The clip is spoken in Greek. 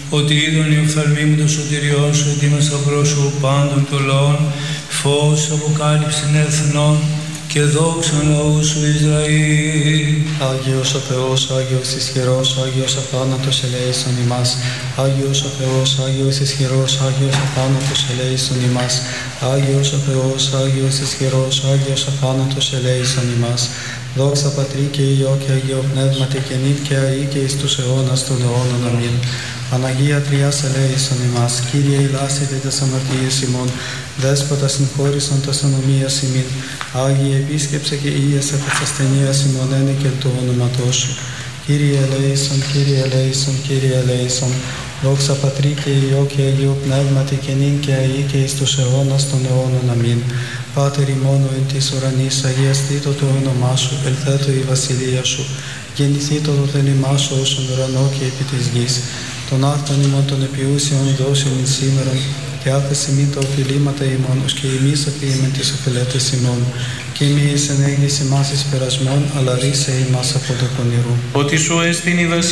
ότι είδον η οφθαλμή μου το σωτηριό σου, ετοίμασα πρόσωπο πάντων των λαών, φως αποκάλυψην εθνών και δόξαν λαού σου Ισραήλ. Άγιος ο Θεός, Άγιος ισχυρός, Άγιος αθάνατος ελέησον ημάς. Άγιος ο Θεός, Άγιος ισχυρός, Άγιος αθάνατος ελέησον ημάς. Άγιος ο Θεός, Άγιος ισχυρός, Άγιος αθάνατος ελέησον ημάς. Δόξα Πατρί και Υιό και Αγίο Πνεύματι και νυν και αεί και εις τους αιώνας των αιώνων. Αμήν. Παναγία Τριάς ελέησον ημάς. Κύριε ηλάσετε τας αμαρτίες ημών. Δέσποτα συγχώρησον τας ανομίας ημίν. Άγιε επίσκεψε και ίεσε τας ασθενείας ημών ένικεν του όνοματός σου. Κύριε ελέησον, Κύριε ελέησον, Κύριε ελέησον. Δόξα Πατρί και Υιό και Αγίο Πνεύματι και νυν και αεί και εις τους αιώνας των αιώνων. Αμήν. Πάτερ ημών εν της ουρανής, αγιαστήτω το όνομά σου, ελθέτω η βασιλεία σου. Γεννηθήτω το θέλημά σου όσον ουρανό και επί της γης. Τον άρτον ημών των επιούσιων δώσεων εις σήμερον, και άφεσι μη τα οφειλήματα ημών, ως και εμείς αφήμεν τις οφειλέτες ημών. Και μη εις ενέγγιση μας εις περασμών, αλλά ρίσε ημάς από το πονηρού. Ότι σου εστίν η